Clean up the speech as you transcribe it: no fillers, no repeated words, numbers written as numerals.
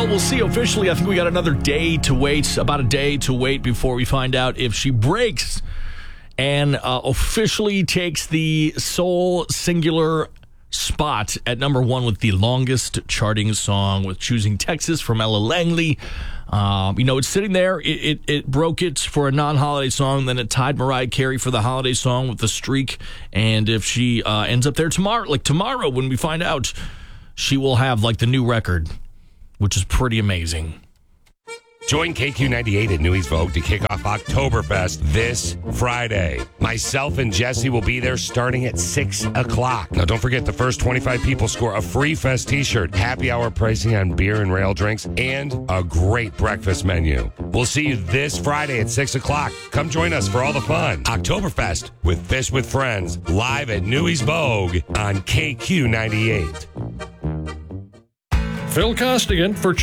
Well, we'll see officially. I think we got another day to wait, about a day to wait before we find out if she breaks and officially takes the sole singular spot at number one with the longest charting song with Choosing Texas from Ella Langley. It's sitting there. It broke it for a non-holiday song. Then it tied Mariah Carey for the holiday song with The Streak. And if she ends up there tomorrow when we find out, she will have the new record, which is pretty amazing. Join KQ98 at Newey's Vogue to kick off Oktoberfest this Friday. Myself and Jesse will be there starting at 6 o'clock. Now, don't forget, the first 25 people score a free Fest t-shirt, happy hour pricing on beer and rail drinks, and a great breakfast menu. We'll see you this Friday at 6 o'clock. Come join us for all the fun. Oktoberfest with Fish with Friends, live at Newey's Vogue on KQ98. Phil Costigan for